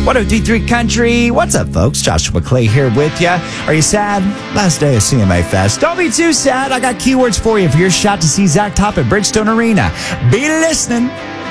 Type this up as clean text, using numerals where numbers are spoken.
1023 Country. What's up, folks? Joshua Clay here with you. Are you sad? Last day of CMA Fest. Don't be too sad. I got keywords for you for your shot to see Zach Top at Bridgestone Arena. Be listening.